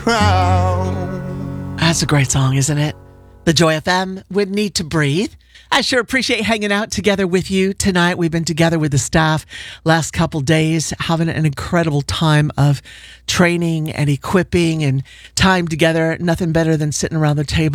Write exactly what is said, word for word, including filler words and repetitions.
proud. That's a great song, isn't it? The Joy F M with Need to Breathe. I sure appreciate hanging out together with you tonight. We've been together with the staff last couple days, having an incredible time of training and equipping and time together. Nothing better than sitting around the table